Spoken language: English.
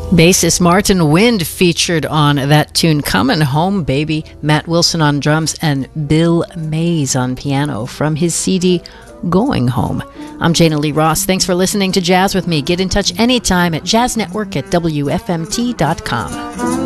Bassist Martin Wind featured on that tune, Comin' Home Baby. Matt Wilson on drums and Bill Mays on piano from his CD Going Home. I'm Jana Lee Ross. Thanks for listening to Jazz with me. Get in touch anytime at jazznetwork@wfmt.com.